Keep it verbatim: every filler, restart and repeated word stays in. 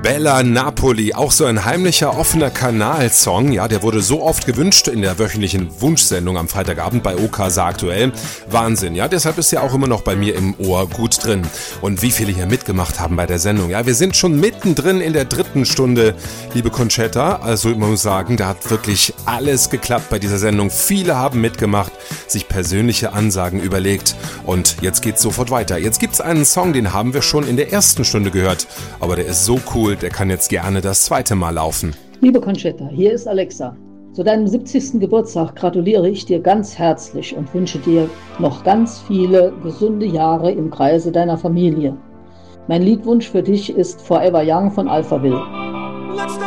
Bella Napoli, auch so ein heimlicher offener Kanalsong, ja, der wurde so oft gewünscht in der wöchentlichen Wunschsendung am Freitagabend bei O K S A aktuell. Wahnsinn, ja, deshalb ist er auch immer noch bei mir im Ohr gut drin. Und wie viele hier mitgemacht haben bei der Sendung, ja, wir sind schon mittendrin in der dritten Stunde, liebe Conchetta, also ich muss sagen, da hat wirklich alles geklappt bei dieser Sendung. Viele haben mitgemacht, sich persönliche Ansagen überlegt und jetzt geht's sofort weiter. Jetzt gibt's einen Song, den haben wir schon in der ersten Stunde gehört, aber der ist so cool, der kann jetzt gerne das zweite Mal laufen. Liebe Conchetta, hier ist Alexa. Zu deinem siebzigsten Geburtstag gratuliere ich dir ganz herzlich und wünsche dir noch ganz viele gesunde Jahre im Kreise deiner Familie. Mein Liedwunsch für dich ist Forever Young von Alphaville.